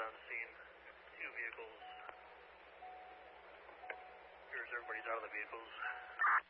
on scene. 2 vehicles. Here's everybody's out of the vehicles.